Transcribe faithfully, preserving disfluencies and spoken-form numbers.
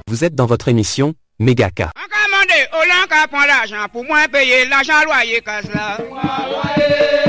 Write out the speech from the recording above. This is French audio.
Vous êtes dans votre émission Mégaka. On commande, on prend l'argent pour moi payer l'argent loyer casse là.